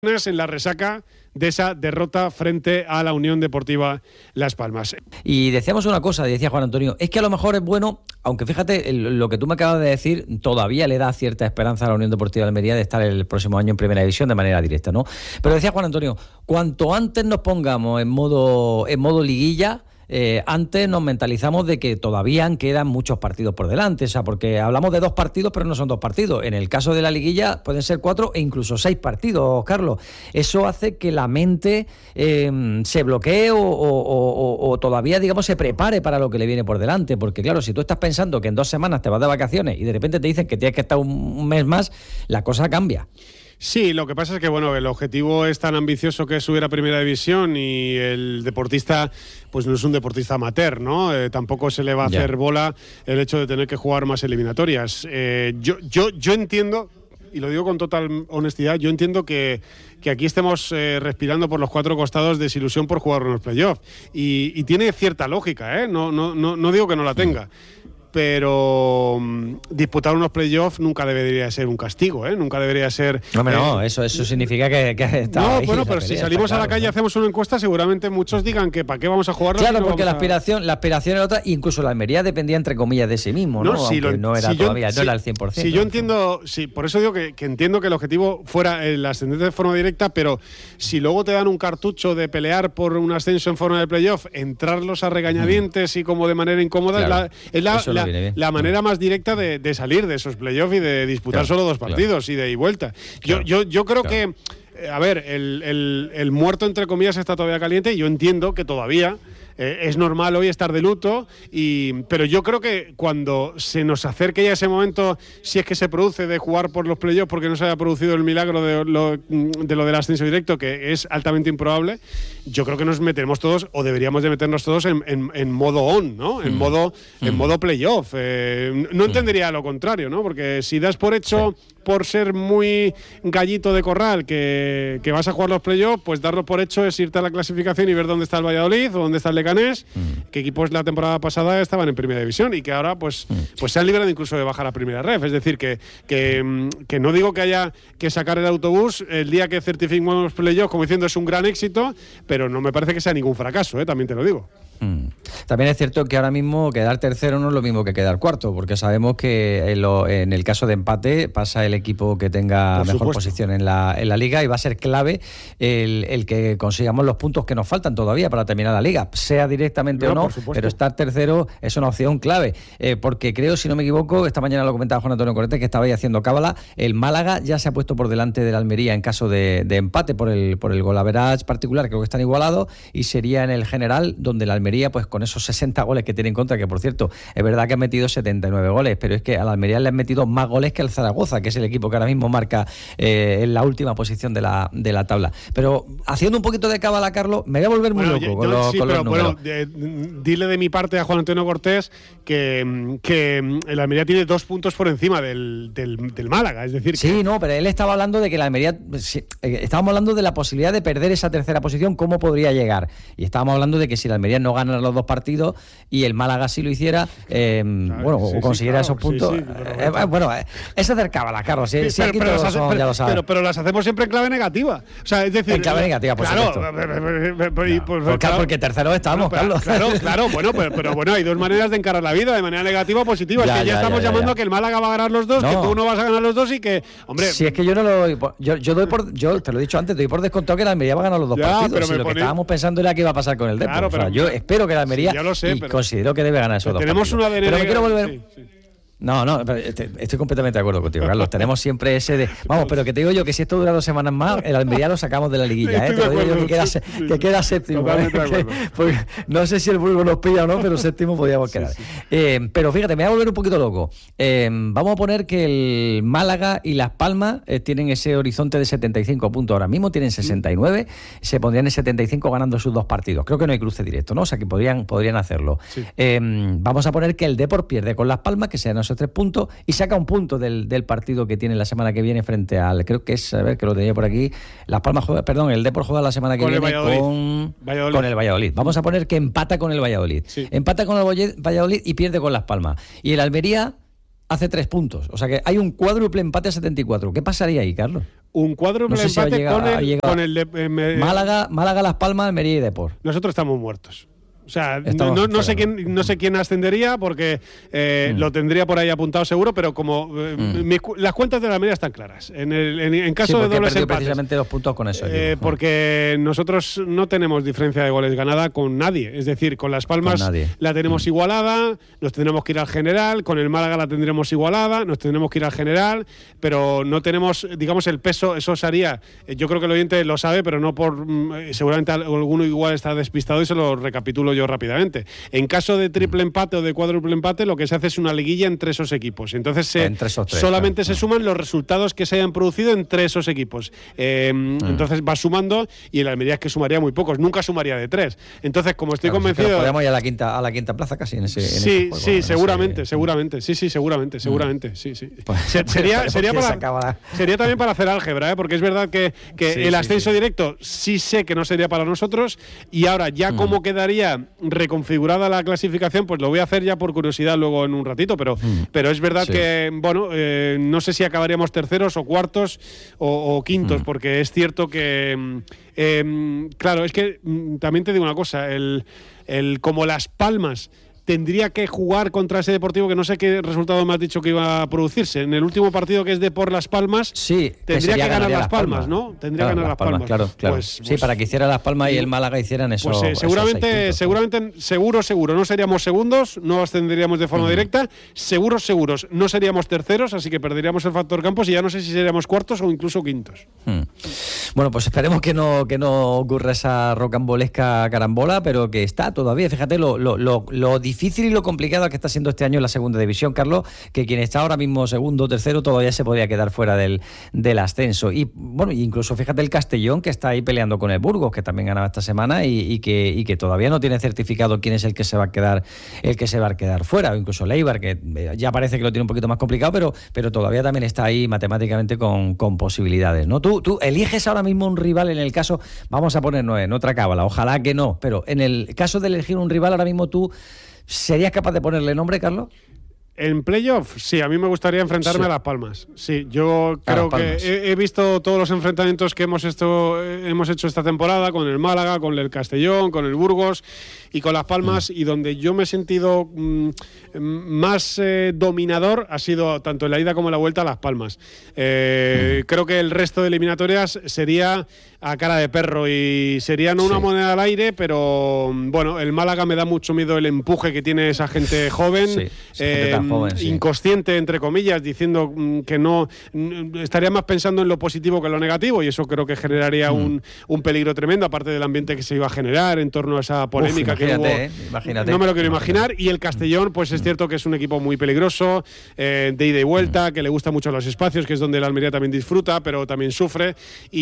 en la resaca de esa derrota frente a la Unión Deportiva Las Palmas. Y decíamos una cosa, decía Juan Antonio, es que a lo mejor es bueno, aunque fíjate, lo que tú me acabas de decir todavía le da cierta esperanza a la Unión Deportiva de Almería de estar el próximo año en Primera División de manera directa, ¿no? Pero decía Juan Antonio, cuanto antes nos pongamos en modo liguilla, antes nos mentalizamos de que todavía quedan muchos partidos por delante, o sea, porque hablamos de 2 partidos, pero no son 2 partidos. En el caso de la liguilla pueden ser 4 e incluso 6 partidos, Carlos. Eso hace que la mente se bloquee o todavía, digamos, se prepare para lo que le viene por delante, porque claro, si tú estás pensando que en 2 semanas te vas de vacaciones y de repente te dicen que tienes que estar un mes más, la cosa cambia. Sí, lo que pasa es que bueno, el objetivo es tan ambicioso que es subir a Primera División y el deportista pues no es un deportista amateur, ¿no? Tampoco se le va a hacer bola el hecho de tener que jugar más eliminatorias. Yo entiendo, y lo digo con total honestidad, yo entiendo que aquí estemos respirando por los 4 costados desilusión por jugar unos playoffs. Y tiene cierta lógica, ¿eh? No digo que no la tenga. Pero disputar unos playoffs nunca debería ser un castigo, ¿eh? Nunca debería ser... No, eso significa que está no, ahí, bueno, pero si salimos a la calle y hacemos una encuesta, seguramente muchos digan que ¿para qué vamos a jugar? Claro, porque la aspiración era otra, incluso la Almería dependía, entre comillas, de sí mismo, ¿no? No era al 100%. Sí, yo entiendo, sí, por eso digo que entiendo que el objetivo fuera el ascendente de forma directa, pero si luego te dan un cartucho de pelear por un ascenso en forma de playoff, entrarlos a regañadientes y como de manera incómoda, claro, es la manera más directa de salir de esos playoffs y de disputar solo 2 partidos y de ida y vuelta. Yo creo que, a ver, el muerto entre comillas está todavía caliente y yo entiendo que todavía es normal hoy estar de luto, pero yo creo que cuando se nos acerque ya ese momento, si es que se produce de jugar por los playoffs porque no se haya producido el milagro de lo del ascenso directo, que es altamente improbable, yo creo que nos meteremos todos, o deberíamos de meternos todos en modo on, ¿no? En modo playoff. No entendería lo contrario, ¿no? Porque si das por hecho, por ser muy gallito de corral, que vas a jugar los playoffs, pues darlo por hecho es irte a la clasificación y ver dónde está el Valladolid o dónde está el Leganés, que equipos la temporada pasada estaban en Primera División y que ahora pues se han librado incluso de bajar a Primera Ref. Es decir, que no digo que haya que sacar el autobús el día que certifiquemos los playoffs como diciendo es un gran éxito, pero no me parece que sea ningún fracaso, también te lo digo. También es cierto que ahora mismo quedar tercero no es lo mismo que quedar cuarto, porque sabemos que en el caso de empate pasa el equipo que tenga mejor posición en la liga y va a ser clave el que consigamos los puntos que nos faltan todavía para terminar la liga, sea directamente o no, pero estar tercero es una opción clave, porque creo, si no me equivoco, esta mañana lo comentaba Juan Antonio Correte, que estaba ahí haciendo cábala, el Málaga ya se ha puesto por delante de la Almería en caso de empate por el golaverage particular, creo que están igualados, y sería en el general donde la Almería, pues con esos 60 goles que tiene en contra, que por cierto, es verdad que han metido 79 goles, pero es que a la Almería le han metido más goles que al Zaragoza, que es el equipo que ahora mismo marca en la última posición de la tabla. Pero haciendo un poquito de cábala, Carlos, me voy a volver muy loco con los números. Bueno, dile de mi parte a Juan Antonio Cortés que el Almería tiene 2 puntos por encima del Málaga, es decir... Sí, no, pero él estaba hablando de que la Almería... estábamos hablando de la posibilidad de perder esa tercera posición, cómo podría llegar. Y estábamos hablando de que si la Almería no gana los 2 partidos y el Málaga sí lo hiciera, o consiguiera esos puntos... es hacer cábala, Carlos. Pero las hacemos siempre en clave negativa. O sea, es decir... En clave negativa, por supuesto. Porque terceros estamos, Carlos. Claro, pero bueno, hay 2 maneras de encarar la vida, de manera negativa o positiva. Es que ya estamos llamando a que el Málaga va a ganar los 2, que tú no vas a ganar los 2 y que... Hombre, si es que yo no lo doy por... Yo te lo he dicho antes, doy por descontado que la Almería va a ganar los 2 partidos. Pero lo que estábamos pensando era qué iba a pasar con el Depor. Claro, yo espero que la Almería, considero que debe ganar esos 2 partidos. Tenemos una ADN... Pero me quiero volver... No, estoy completamente de acuerdo contigo, Carlos. Tenemos siempre ese de... Vamos, pero que te digo yo que si esto dura 2 semanas más, el Almería lo sacamos de la liguilla, Te lo digo yo que queda séptimo. Porque no sé si el Burgos nos pilla o no, pero séptimo podíamos quedar. Pero fíjate, me voy a volver un poquito loco. Vamos a poner que el Málaga y Las Palmas tienen ese horizonte de 75 puntos. Ahora mismo tienen 69, se pondrían en 75 ganando sus 2 partidos. Creo que no hay cruce directo, ¿no? O sea, que podrían hacerlo. Sí. Vamos a poner que el Depor pierde con Las Palmas, que sean esos 3 puntos, y saca un punto del partido que tiene la semana que viene frente al, creo que es, a ver, que lo tenía por aquí, Las Palmas juega, el Depor juega la semana que viene con el Valladolid. Vamos a poner que empata con el Valladolid. Sí. Empata con el Valladolid y pierde con Las Palmas. Y el Almería hace 3 puntos. O sea que hay un cuádruple empate a 74. ¿Qué pasaría ahí, Carlos? Un cuádruple empate con el de Málaga, Las Palmas, Almería y Depor. Nosotros estamos muertos. O sea, no sé quién ascendería porque lo tendría por ahí apuntado seguro, pero como las cuentas de la Almería están claras. En caso de dobles empates, precisamente 2 puntos con eso. Porque nosotros no tenemos diferencia de goles ganada con nadie. Es decir, con Las Palmas la tenemos igualada, nos tendremos que ir al general, con el Málaga la tendremos igualada, nos tendremos que ir al general, pero no tenemos, digamos, el peso. Eso se haría, yo creo que el oyente lo sabe, pero no por seguramente alguno igual está despistado y se lo recapitulo yo rápidamente. En caso de triple empate o de cuádruple empate, lo que se hace es una liguilla entre esos equipos. Entonces solamente se suman los resultados que se hayan producido entre esos equipos. Entonces va sumando, y el Almería es que sumaría muy pocos, nunca sumaría de 3. Entonces, como estoy convencido, podemos ir a la quinta plaza casi en ese juego, seguramente. Sí. Pues, sería también para hacer álgebra, porque es verdad que el ascenso directo sí sé que no sería para nosotros, y ahora ya cómo quedaría reconfigurada la clasificación, pues lo voy a hacer ya por curiosidad luego en un ratito, pero es verdad que, bueno, no sé si acabaríamos terceros o cuartos o quintos, porque es cierto que, claro, es que también te digo una cosa, como Las Palmas tendría que jugar contra ese Deportivo, que no sé qué resultado me has dicho que iba a producirse. En el último partido, que es de por Las Palmas, tendría que ganar Las Palmas, ¿no? Tendría que ganar Las Palmas. Claro. Pues, para que hiciera Las Palmas y el Málaga hicieran eso. Pues seguramente, seguro, no seríamos segundos, no ascenderíamos de forma directa, seguros, no seríamos terceros, así que perderíamos el factor campos y ya no sé si seríamos cuartos o incluso quintos. Bueno, pues esperemos que no ocurra esa rocambolesca carambola, pero que está todavía, fíjate lo difícil y lo complicado que está siendo este año en la segunda división, Carlos, que quien está ahora mismo segundo o tercero todavía se podría quedar fuera del ascenso. Y bueno, incluso fíjate el Castellón, que está ahí peleando con el Burgos, que también ganaba esta semana y que todavía no tiene certificado quién es el que se va a quedar fuera, o incluso Leibar, que ya parece que lo tiene un poquito más complicado, pero todavía también está ahí matemáticamente con posibilidades, ¿no? Tú eliges ahora mismo un rival, en el caso, vamos a ponernos en otra cábala, ojalá que no, pero en el caso de elegir un rival ahora mismo, tú ¿serías capaz de ponerle nombre, Carlos? En playoff, sí, a mí me gustaría enfrentarme a Las Palmas. Sí, yo creo que he visto todos los enfrentamientos que hemos hecho esta temporada con el Málaga, con el Castellón, con el Burgos y con Las Palmas, y donde yo me he sentido más dominador ha sido tanto en la ida como en la vuelta a Las Palmas. Creo que el resto de eliminatorias sería a cara de perro y sería no una moneda al aire, pero bueno, el Málaga me da mucho miedo el empuje que tiene esa gente joven, inconsciente, entre comillas, diciendo que no, estaría más pensando en lo positivo que en lo negativo, y eso creo que generaría un peligro tremendo, aparte del ambiente que se iba a generar en torno a esa polémica que hubo. No me lo quiero imaginar. Y el Castellón, pues es cierto que es un equipo muy peligroso, de ida y vuelta, que le gusta mucho los espacios, que es donde el Almería también disfruta, pero también sufre.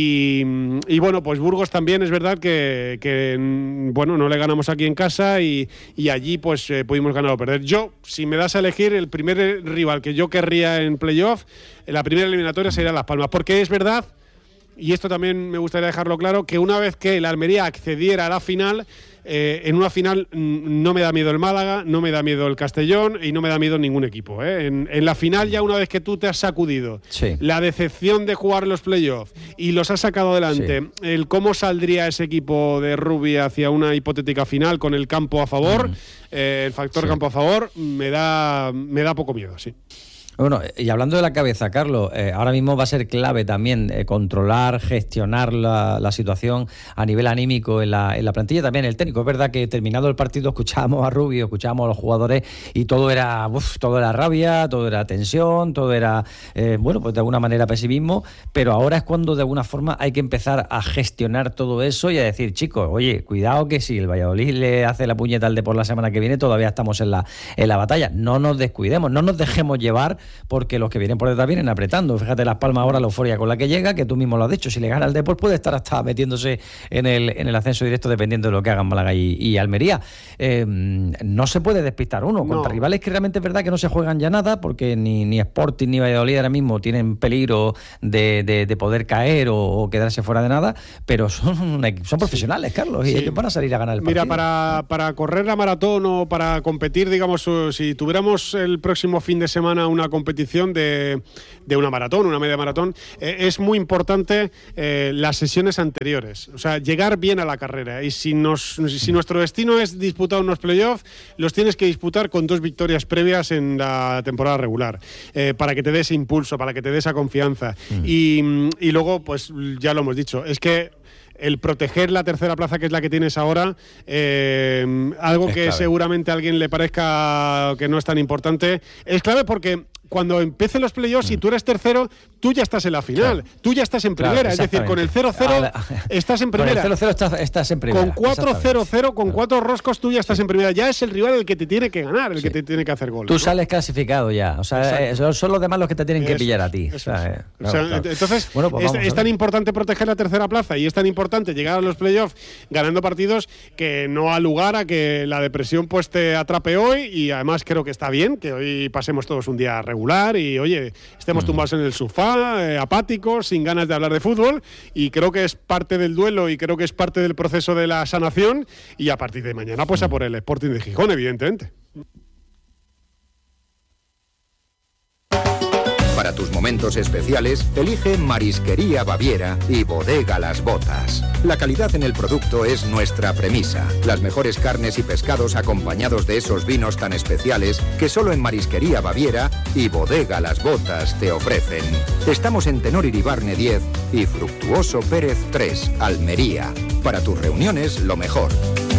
Y bueno, pues Burgos también es verdad que bueno, no le ganamos aquí en casa y allí pues pudimos ganar o perder. Yo, si me das a elegir, el primer rival que yo querría en playoff, en la primera eliminatoria sería Las Palmas, porque es verdad, y esto también me gustaría dejarlo claro, que una vez que el Almería accediera a la final, en una final no me da miedo el Málaga, no me da miedo el Castellón y no me da miedo ningún equipo. En la final, ya una vez que tú te has sacudido la decepción de jugar los playoffs y los has sacado adelante, el cómo saldría ese equipo de Rubi hacia una hipotética final con el campo a favor, el factor campo a favor, me da poco miedo, sí. Bueno, y hablando de la cabeza, Carlos, ahora mismo va a ser clave también controlar, gestionar la situación a nivel anímico en la plantilla, también el técnico. Es verdad que terminado el partido escuchábamos a Rubio, escuchábamos a los jugadores y todo era rabia, todo era tensión, todo era, bueno, pues de alguna manera pesimismo, pero ahora es cuando de alguna forma hay que empezar a gestionar todo eso y a decir, chicos, oye, cuidado que si el Valladolid le hace la puñeta al Depor la semana que viene, todavía estamos en la batalla. No nos descuidemos, no nos dejemos llevar, porque los que vienen por detrás vienen apretando. Fíjate Las Palmas ahora, la euforia con la que llega, que tú mismo lo has dicho, si le gana el Depor puede estar hasta metiéndose en el ascenso directo dependiendo de lo que hagan Málaga y Almería. No se puede despistar uno contra rivales que realmente es verdad que no se juegan ya nada, porque ni Sporting ni Valladolid ahora mismo tienen peligro de poder caer o quedarse fuera de nada, pero son profesionales, Carlos, y ellos van a salir a ganar el partido. Mira, para correr la maratón o para competir, digamos, si tuviéramos el próximo fin de semana una competición de una maratón, una media maratón, es muy importante las sesiones anteriores. O sea, llegar bien a la carrera. Y si nuestro destino es disputar unos playoffs, los tienes que disputar con 2 victorias previas en la temporada regular, para que te dé ese impulso, para que te dé esa confianza. Y luego, pues ya lo hemos dicho, es que el proteger la tercera plaza, que es la que tienes ahora, algo es que clave. Seguramente a alguien le parezca que no es tan importante, es clave porque cuando empiecen los playoffs y tú eres tercero, tú ya estás en la final, tú ya estás en primera, es decir, con el 0-0 estás en primera. Con el 0-0 estás en primera. Con 4-0-0, con 4 roscos, tú ya estás en primera. Ya es el rival el que te tiene que ganar, el que te tiene que hacer goles. Tú sales clasificado ya, o sea, son los demás los que te tienen que pillar a ti. Entonces, bueno, pues es tan importante proteger la tercera plaza y es tan importante llegar a los playoffs ganando partidos que no ha lugar a que la depresión pues te atrape hoy, y además creo que está bien que hoy pasemos todos un día regular y, oye, estemos tumbados en el sofá, apáticos, sin ganas de hablar de fútbol, y creo que es parte del duelo y creo que es parte del proceso de la sanación, y a partir de mañana pues a por el Sporting de Gijón, evidentemente. Para tus momentos especiales, elige Marisquería Baviera y Bodega Las Botas. La calidad en el producto es nuestra premisa. Las mejores carnes y pescados acompañados de esos vinos tan especiales que solo en Marisquería Baviera y Bodega Las Botas te ofrecen. Estamos en Tenor Iribarne 10 y Fructuoso Pérez 3, Almería. Para tus reuniones, lo mejor.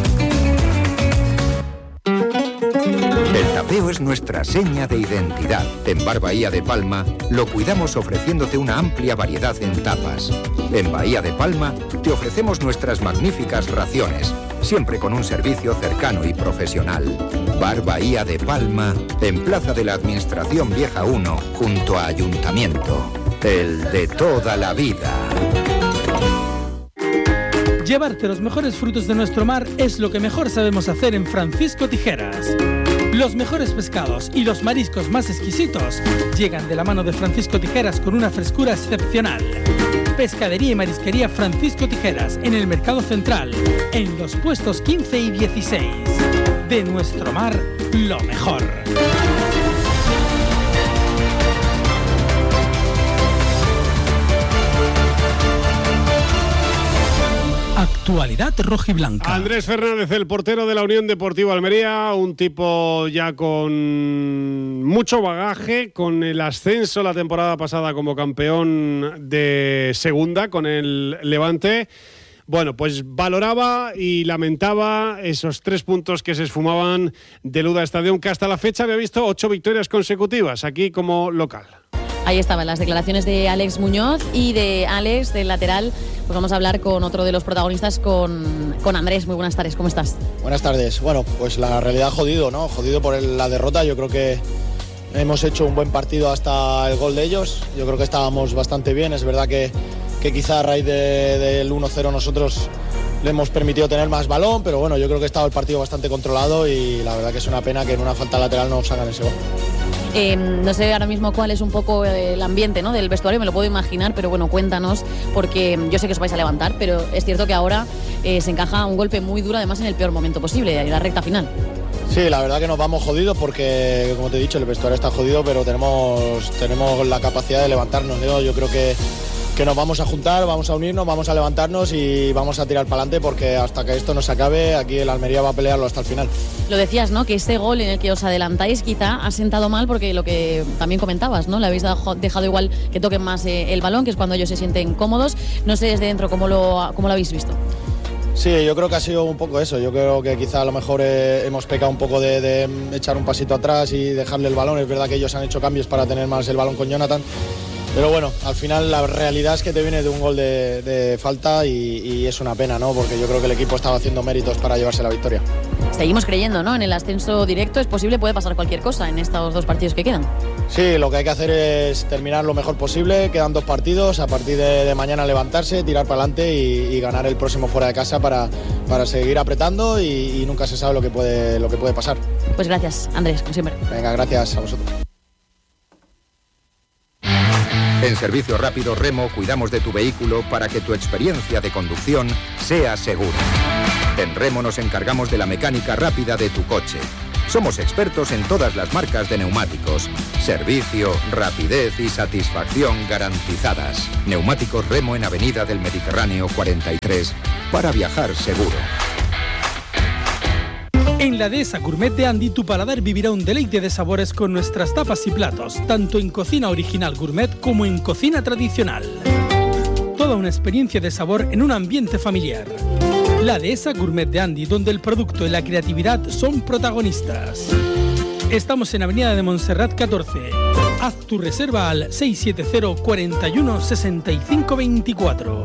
El tapeo es nuestra seña de identidad. En Bar Bahía de Palma lo cuidamos ofreciéndote una amplia variedad en tapas. En Bahía de Palma te ofrecemos nuestras magníficas raciones, siempre con un servicio cercano y profesional. Bar Bahía de Palma, en Plaza de la Administración Vieja 1, junto a Ayuntamiento. El de toda la vida. Llevarte los mejores frutos de nuestro mar es lo que mejor sabemos hacer en Francisco Tijeras. Los mejores pescados y los mariscos más exquisitos llegan de la mano de Francisco Tijeras con una frescura excepcional. Pescadería y Marisquería Francisco Tijeras, en el Mercado Central, en los puestos 15 y 16. De nuestro mar, lo mejor. Actualidad rojiblanca. Andrés Fernández, el portero de la Unión Deportiva Almería, un tipo ya con mucho bagaje, con el ascenso la temporada pasada como campeón de segunda con el Levante. Bueno, pues valoraba y lamentaba esos 3 puntos que se esfumaban del UDA Stadium, que hasta la fecha había visto 8 victorias consecutivas aquí como local. Ahí estaban las declaraciones de Alex Muñoz y de Alex, del lateral. Pues vamos a hablar con otro de los protagonistas, con Andrés. Muy buenas tardes, ¿cómo estás? Buenas tardes. Bueno, pues la realidad jodido, ¿no? Jodido por la derrota. Yo creo que hemos hecho un buen partido hasta el gol de ellos. Yo creo que estábamos bastante bien. Es verdad que quizá a raíz del 1-0 nosotros le hemos permitido tener más balón, pero bueno, yo creo que estaba el partido bastante controlado y la verdad que es una pena que en una falta lateral no nos hagan ese gol. No sé ahora mismo cuál es un poco el ambiente, ¿no?, del vestuario, me lo puedo imaginar, pero bueno, cuéntanos, porque yo sé que os vais a levantar, pero es cierto que ahora se encaja un golpe muy duro, además en el peor momento posible, en la recta final. Sí, la verdad que nos vamos jodidos porque, como te he dicho, el vestuario está jodido, pero tenemos la capacidad de levantarnos, ¿no? Yo creo que nos vamos a juntar, vamos a unirnos, vamos a levantarnos y vamos a tirar para adelante, porque hasta que esto no se acabe, aquí el Almería va a pelearlo hasta el final. Lo decías, ¿no?, que ese gol en el que os adelantáis quizá ha sentado mal, porque lo que también comentabas, ¿no?, le habéis dejado igual que toquen más el balón, que es cuando ellos se sienten cómodos. No sé desde dentro cómo lo habéis visto. Sí, yo creo que ha sido un poco eso. Yo creo que quizá a lo mejor hemos pecado un poco de echar un pasito atrás y dejarle el balón. Es verdad que ellos han hecho cambios para tener más el balón con Jonathan, pero bueno, al final la realidad es que te viene de un gol de falta y es una pena, ¿no?, porque yo creo que el equipo estaba haciendo méritos para llevarse la victoria. Seguimos creyendo, ¿no?, en el ascenso directo. Es posible, puede pasar cualquier cosa en estos 2 partidos que quedan. Sí, lo que hay que hacer es terminar lo mejor posible. Quedan 2 partidos, a partir de mañana levantarse, tirar para adelante y ganar el próximo fuera de casa para seguir apretando y nunca se sabe lo que puede pasar. Pues gracias, Andrés, como siempre. Venga, gracias a vosotros. En Servicio Rápido Remo cuidamos de tu vehículo para que tu experiencia de conducción sea segura. En Remo nos encargamos de la mecánica rápida de tu coche. Somos expertos en todas las marcas de neumáticos. Servicio, rapidez y satisfacción garantizadas. Neumáticos Remo en Avenida del Mediterráneo 43 para viajar seguro. En la Dehesa Gourmet de Andy, tu paladar vivirá un deleite de sabores con nuestras tapas y platos, tanto en cocina original gourmet como en cocina tradicional. Toda una experiencia de sabor en un ambiente familiar. La Dehesa Gourmet de Andy, donde el producto y la creatividad son protagonistas. Estamos en Avenida de Montserrat 14. Haz tu reserva al 670 41 65 24.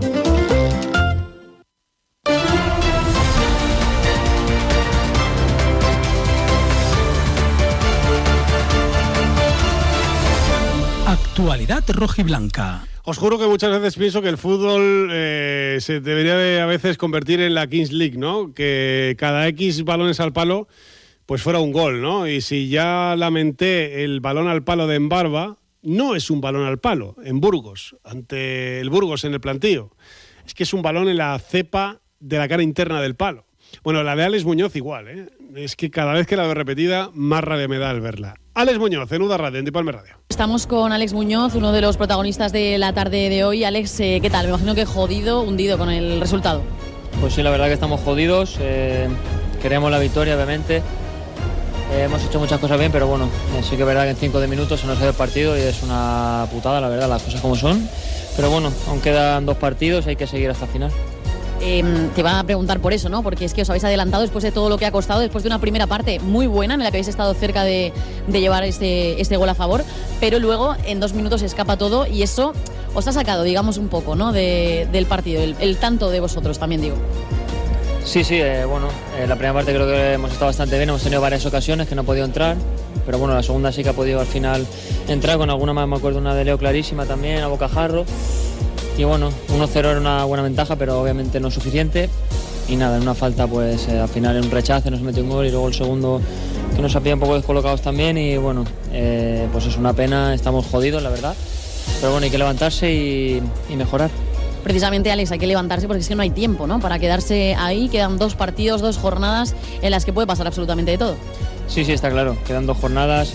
Actualidad rojiblanca. Os juro que muchas veces pienso que el fútbol se debería de a veces convertir en la Kings League, ¿no? Que cada X balones al palo pues fuera un gol, ¿no? Y si ya lamenté el balón al palo de Embarba, no es un balón al palo en Burgos, ante el Burgos en el plantío. Es que es un balón en la cepa de la cara interna del palo. Bueno, la de Alex Muñoz igual, ¿eh? Es que cada vez que la veo repetida, más rabia me da al verla. Alex Muñoz, en UDA Radio, en Tipalme Radio. Estamos con Alex Muñoz, uno de los protagonistas de la tarde de hoy. Alex, ¿qué tal? Me imagino que jodido, hundido con el resultado. Pues sí, la verdad que estamos jodidos. Queremos la victoria, obviamente. Hemos hecho muchas cosas bien, pero bueno, sí que es verdad que en 5 minutos se nos ha ido el partido y es una putada, la verdad, las cosas como son. Pero bueno, aún quedan 2 partidos y hay que seguir hasta el final. Te iba a preguntar por eso, ¿no? Porque es que os habéis adelantado después de todo lo que ha costado, después de una primera parte muy buena en la que habéis estado cerca de llevar este gol a favor, pero luego en 2 minutos se escapa todo y eso os ha sacado, digamos, un poco, ¿no? Del partido, el tanto de vosotros, también digo. Sí, bueno, la primera parte creo que hemos estado bastante bien, hemos tenido varias ocasiones que no ha podido entrar, pero bueno, la segunda sí que ha podido al final entrar, con alguna más, me acuerdo una de Leo clarísima también, a bocajarro. Y bueno, 1-0 era una buena ventaja, pero obviamente no suficiente. Y nada, en una falta, pues al final en un rechace nos metió un gol y luego el segundo que nos ha pillado un poco descolocados también. Y bueno, pues es una pena, estamos jodidos, la verdad. Pero bueno, hay que levantarse y mejorar. Precisamente, Alex, hay que levantarse porque es que no hay tiempo, ¿no? Para quedarse ahí, quedan 2 partidos, 2 jornadas en las que puede pasar absolutamente de todo. Sí, está claro, quedan 2 jornadas.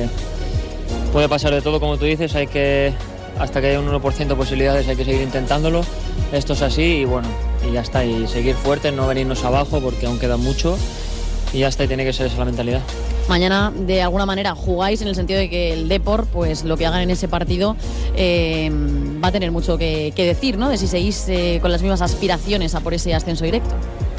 Puede pasar de todo, como tú dices, hay que... Hasta que haya un 1% de posibilidades hay que seguir intentándolo. Esto es así y bueno, y ya está. Y seguir fuertes, no venirnos abajo porque aún queda mucho. Y ya está, y tiene que ser esa la mentalidad. Mañana, de alguna manera, jugáis en el sentido de que el Depor, pues lo que hagan en ese partido va a tener mucho que decir, ¿no? De si seguís con las mismas aspiraciones a por ese ascenso directo.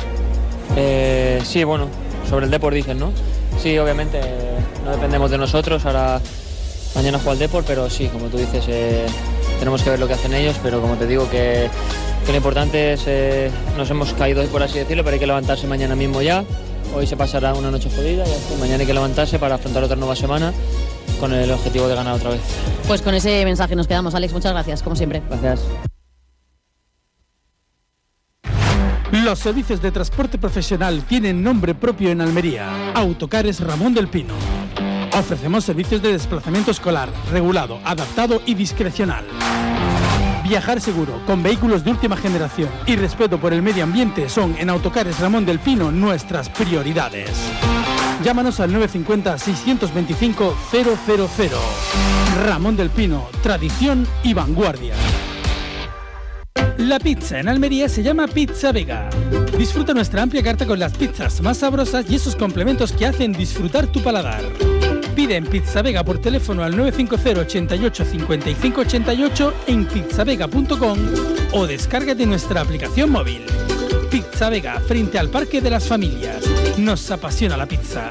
Sí, bueno, sobre el Depor dicen, ¿no? Sí, obviamente no dependemos de nosotros. Ahora mañana juega el Depor, pero sí, como tú dices, tenemos que ver lo que hacen ellos, pero como te digo que lo importante es, nos hemos caído hoy, por así decirlo, pero hay que levantarse mañana mismo ya. Hoy se pasará una noche jodida y mañana hay que levantarse para afrontar otra nueva semana con el objetivo de ganar otra vez. Pues con ese mensaje nos quedamos, Alex, muchas gracias, como siempre. Gracias. Los servicios de transporte profesional tienen nombre propio en Almería. Autocares Ramón del Pino. Ofrecemos servicios de desplazamiento escolar, regulado, adaptado y discrecional. Viajar seguro, con vehículos de última generación y respeto por el medio ambiente son en Autocares Ramón del Pino nuestras prioridades. Llámanos al 950-625-000. Ramón del Pino, tradición y vanguardia. La pizza en Almería se llama Pizza Vega. Disfruta nuestra amplia carta con las pizzas más sabrosas y esos complementos que hacen disfrutar tu paladar. Pide en Pizza Vega por teléfono al 950 88 55 88 en pizzavega.com o descárgate nuestra aplicación móvil. Pizza Vega, frente al Parque de las Familias. Nos apasiona la pizza.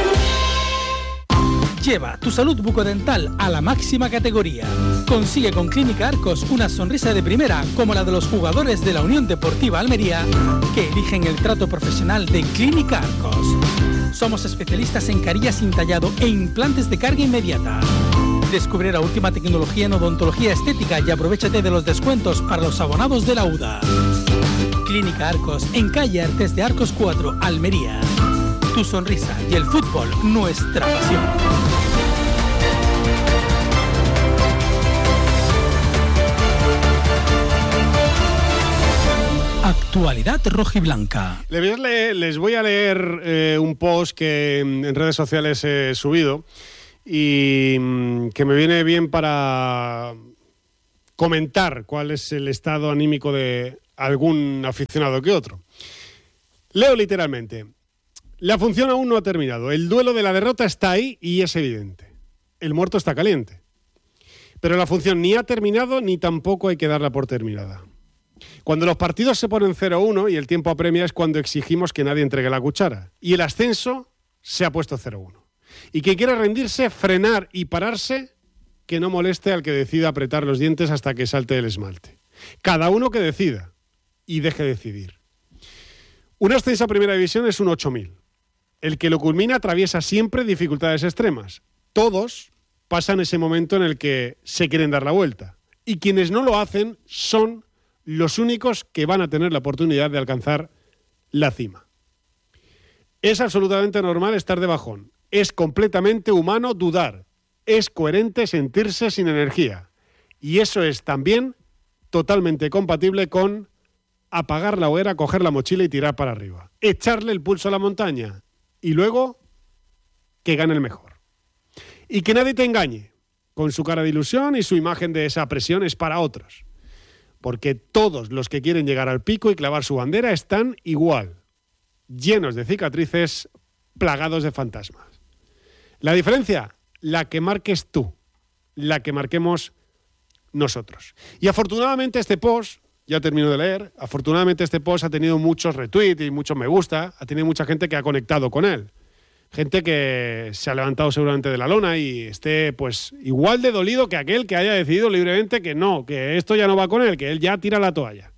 Lleva tu salud bucodental a la máxima categoría. Consigue con Clínica Arcos una sonrisa de primera como la de los jugadores de la Unión Deportiva Almería que eligen el trato profesional de Clínica Arcos. Somos especialistas en carillas sin tallado e implantes de carga inmediata. Descubre la última tecnología en odontología estética y aprovechate de los descuentos para los abonados de la UDA. Clínica Arcos, en calle Artes de Arcos 4, Almería. Tu sonrisa y el fútbol, nuestra pasión. Actualidad rojiblanca. Les voy a leer un post que en redes sociales he subido y que me viene bien para comentar cuál es el estado anímico de algún aficionado que otro. Leo literalmente: la función aún no ha terminado. El duelo de la derrota está ahí y es evidente. El muerto está caliente. Pero la función ni ha terminado ni tampoco hay que darla por terminada. Cuando los partidos se ponen 0-1 y el tiempo apremia es cuando exigimos que nadie entregue la cuchara. Y el ascenso se ha puesto 0-1. Y quien quiera rendirse, frenar y pararse, que no moleste al que decida apretar los dientes hasta que salte el esmalte. Cada uno que decida y deje decidir. Un ascenso a Primera División es un 8000. El que lo culmina atraviesa siempre dificultades extremas. Todos pasan ese momento en el que se quieren dar la vuelta. Y quienes no lo hacen son los únicos que van a tener la oportunidad de alcanzar la cima. Es absolutamente normal estar de bajón. Es completamente humano dudar. Es coherente sentirse sin energía. Y eso es también totalmente compatible con apagar la hoguera, coger la mochila y tirar para arriba. Echarle el pulso a la montaña. Y luego que gane el mejor. Y que nadie te engañe. Con su cara de ilusión y su imagen de esa presión es para otros. Porque todos los que quieren llegar al pico y clavar su bandera están igual, llenos de cicatrices, plagados de fantasmas. La diferencia, la que marques tú, la que marquemos nosotros. Y afortunadamente este post, ya termino de leer, afortunadamente este post ha tenido muchos retweets y muchos me gusta, ha tenido mucha gente que ha conectado con él. Gente que se ha levantado seguramente de la lona y esté pues igual de dolido que aquel que haya decidido libremente que no, que esto ya no va con él, que él ya tira la toalla.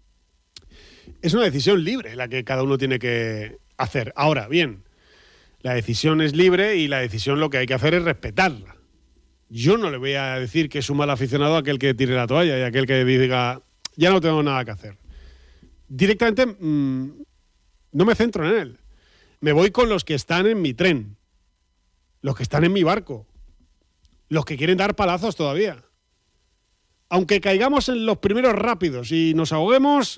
Es una decisión libre la que cada uno tiene que hacer. Ahora, bien, la decisión es libre y la decisión lo que hay que hacer es respetarla. Yo no le voy a decir que es un mal aficionado a aquel que tire la toalla y a aquel que diga ya no tengo nada que hacer. Directamente no me centro en él. Me voy con los que están en mi tren, los que están en mi barco, los que quieren dar palazos todavía. Aunque caigamos en los primeros rápidos y nos ahoguemos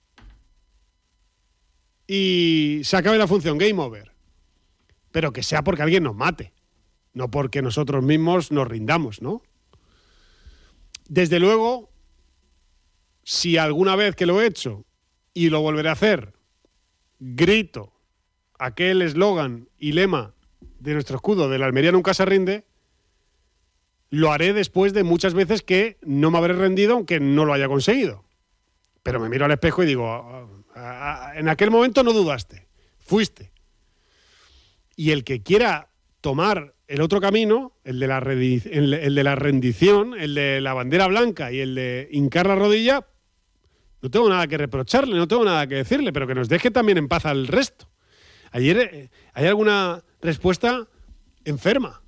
y se acabe la función, game over. Pero que sea porque alguien nos mate, no porque nosotros mismos nos rindamos, ¿no? Desde luego, si alguna vez que lo he hecho y lo volveré a hacer, grito aquel eslogan y lema de nuestro escudo de la Almería nunca se rinde, lo haré después de muchas veces que no me habré rendido aunque no lo haya conseguido. Pero me miro al espejo y digo, en aquel momento no dudaste, fuiste. Y el que quiera tomar el otro camino, el de la rendición, el de la bandera blanca y el de hincar la rodilla, no tengo nada que reprocharle, no tengo nada que decirle, pero que nos deje también en paz al resto. Ayer hay alguna respuesta enferma.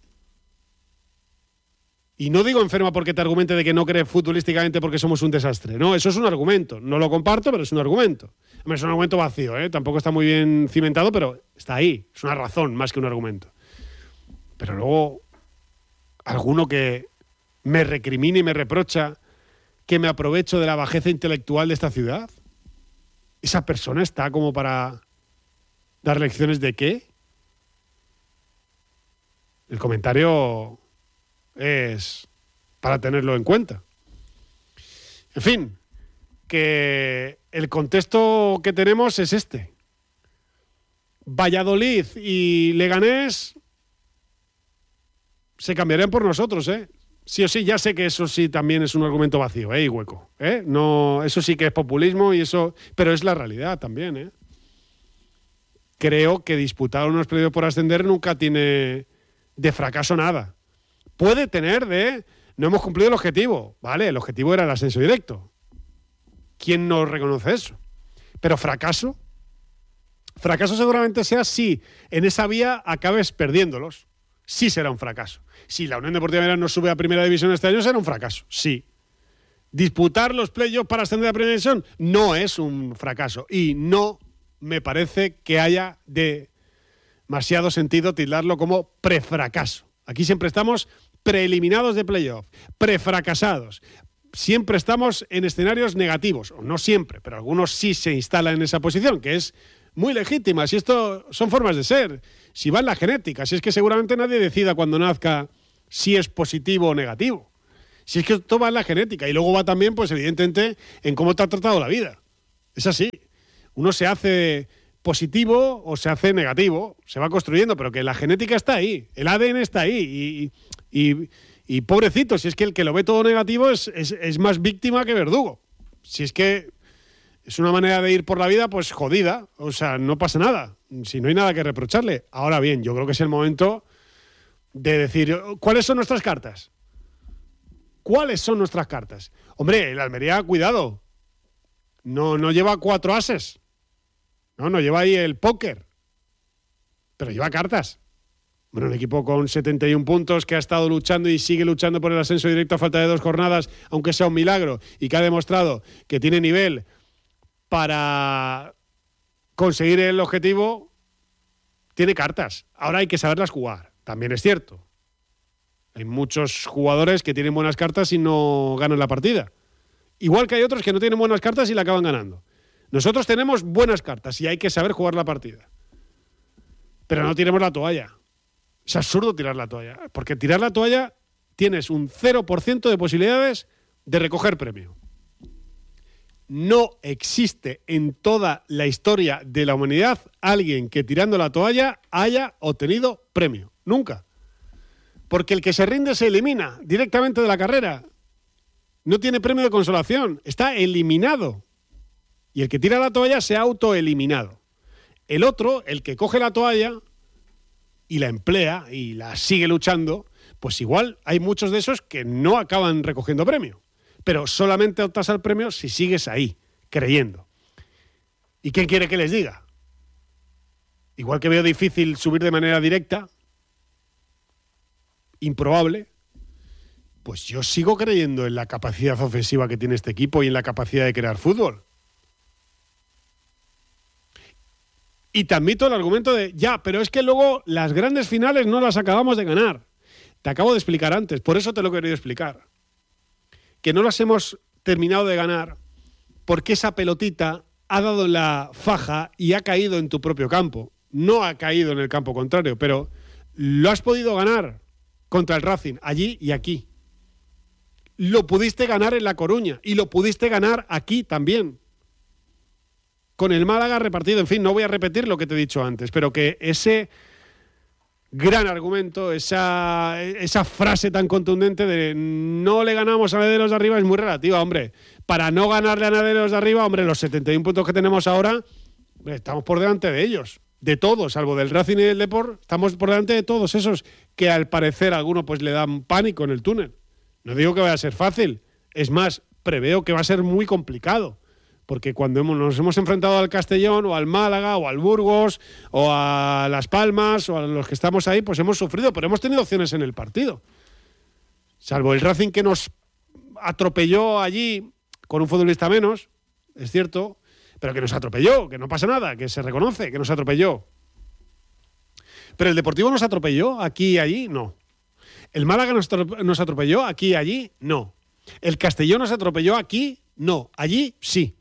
Y no digo enferma porque te argumente de que no crees futbolísticamente porque somos un desastre. No, eso es un argumento. No lo comparto, pero es un argumento. Hombre, es un argumento vacío, ¿eh? Tampoco está muy bien cimentado, pero está ahí. Es una razón más que un argumento. Pero luego, alguno que me recrimina y me reprocha que me aprovecho de la bajeza intelectual de esta ciudad. ¿Esa persona está como para dar lecciones de qué? El comentario es para tenerlo en cuenta. En fin, que el contexto que tenemos es este. Valladolid y Leganés se cambiarían por nosotros, ¿eh? Sí o sí, ya sé que eso sí también es un argumento vacío, y hueco, ¿eh? No, eso sí que es populismo y eso, pero es la realidad también, ¿eh? Creo que disputar unos playoffs por ascender nunca tiene de fracaso nada. Puede tener de no hemos cumplido el objetivo, ¿vale? El objetivo era el ascenso directo. ¿Quién no reconoce eso? Pero fracaso seguramente sea si en esa vía acabes perdiéndolos. Sí será un fracaso. Si la Unión Deportiva Almería no sube a Primera División este año, será un fracaso. Sí. Disputar los playoffs para ascender a Primera División no es un fracaso. Y no me parece que haya demasiado sentido tildarlo como prefracaso. Aquí siempre estamos preeliminados de playoff, prefracasados, siempre estamos en escenarios negativos, o no siempre, pero algunos sí se instalan en esa posición, que es muy legítima. Si esto son formas de ser, si va en la genética, si es que seguramente nadie decida cuando nazca si es positivo o negativo. Si es que esto va en la genética y luego va también, pues evidentemente, en cómo te ha tratado la vida. Es así. Uno se hace positivo o se hace negativo, se va construyendo, pero que la genética está ahí, el ADN está ahí y pobrecito, si es que el que lo ve todo negativo es más víctima que verdugo. Si es que es una manera de ir por la vida, pues jodida, o sea, no pasa nada, si no hay nada que reprocharle. Ahora bien, yo creo que es el momento de decir, ¿cuáles son nuestras cartas? ¿Cuáles son nuestras cartas? Hombre, el Almería, cuidado, no lleva 4 ases, no lleva ahí el póker, pero lleva cartas. Bueno, un equipo con 71 puntos que ha estado luchando y sigue luchando por el ascenso directo a falta de 2 jornadas, aunque sea un milagro, y que ha demostrado que tiene nivel para conseguir el objetivo, tiene cartas. Ahora hay que saberlas jugar, también es cierto. Hay muchos jugadores que tienen buenas cartas y no ganan la partida. Igual que hay otros que no tienen buenas cartas y la acaban ganando. Nosotros tenemos buenas cartas y hay que saber jugar la partida. Pero no tiremos la toalla. Es absurdo tirar la toalla, porque tirar la toalla tienes un 0% de posibilidades de recoger premio. No existe en toda la historia de la humanidad alguien que tirando la toalla haya obtenido premio. Nunca. Porque el que se rinde se elimina directamente de la carrera. No tiene premio de consolación, está eliminado. Y el que tira la toalla se ha autoeliminado. El otro, el que coge la toalla y la emplea y la sigue luchando, pues igual hay muchos de esos que no acaban recogiendo premio. Pero solamente optas al premio si sigues ahí, creyendo. ¿Y quién quiere que les diga? Igual que veo difícil subir de manera directa, improbable, pues yo sigo creyendo en la capacidad ofensiva que tiene este equipo y en la capacidad de crear fútbol. Y te admito el argumento de, ya, pero es que luego las grandes finales no las acabamos de ganar. Te acabo de explicar antes, por eso te lo he querido explicar. Que no las hemos terminado de ganar porque esa pelotita ha dado la faja y ha caído en tu propio campo. No ha caído en el campo contrario, pero lo has podido ganar contra el Racing, allí y aquí. Lo pudiste ganar en La Coruña y lo pudiste ganar aquí también. Con el Málaga repartido, en fin, no voy a repetir lo que te he dicho antes, pero que ese gran argumento, esa frase tan contundente de no le ganamos a nadie de los de arriba es muy relativa, hombre. Para no ganarle a nadie de los de arriba, hombre, los 71 puntos que tenemos ahora, estamos por delante de ellos, de todos, salvo del Racing y del Depor, estamos por delante de todos esos que al parecer a alguno pues le dan pánico en el túnel. No digo que vaya a ser fácil, es más, preveo que va a ser muy complicado. Porque cuando nos hemos enfrentado al Castellón o al Málaga o al Burgos o a Las Palmas o a los que estamos ahí, pues hemos sufrido, pero hemos tenido opciones en el partido. Salvo el Racing que nos atropelló allí con un futbolista menos, es cierto, pero que nos atropelló, que no pasa nada, que se reconoce que nos atropelló. Pero el Deportivo nos atropelló aquí y allí, no. El Málaga nos atropelló aquí y allí, no. El Castellón nos atropelló aquí, no. Allí, sí.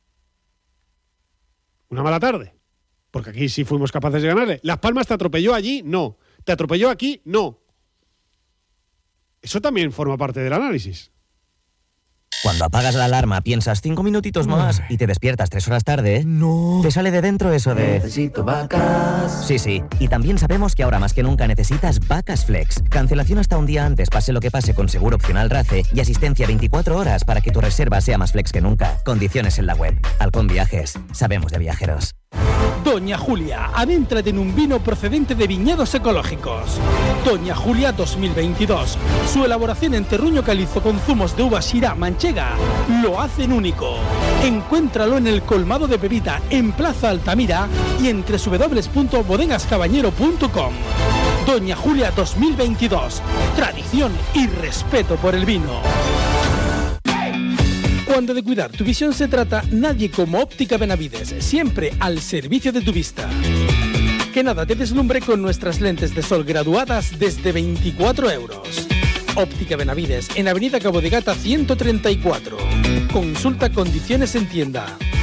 Una mala tarde, porque aquí sí fuimos capaces de ganarle. Las Palmas te atropelló allí, no. Te atropelló aquí, no. Eso también forma parte del análisis. Cuando apagas la alarma piensas 5 minutitos más y te despiertas 3 horas tarde, no. Te sale de dentro eso de... Necesito vacas. Sí. Y también sabemos que ahora más que nunca necesitas Vacas Flex. Cancelación hasta un día antes, pase lo que pase, con seguro opcional RACE y asistencia 24 horas para que tu reserva sea más flex que nunca. Condiciones en la web. Halcón Viajes. Sabemos de viajeros. Doña Julia, adéntrate en un vino procedente de viñedos ecológicos. Doña Julia 2022. Su elaboración en terruño calizo con zumos de uva Syrah manchega lo hacen único. Encuéntralo en el colmado de Pepita en Plaza Altamira y en www.bodegascabañero.com. Doña Julia 2022. Tradición y respeto por el vino. Cuando de cuidar tu visión se trata, nadie como Óptica Benavides, siempre al servicio de tu vista. Que nada te deslumbre con nuestras lentes de sol graduadas desde 24 euros. Óptica Benavides, en Avenida Cabo de Gata 134. Consulta condiciones en tienda.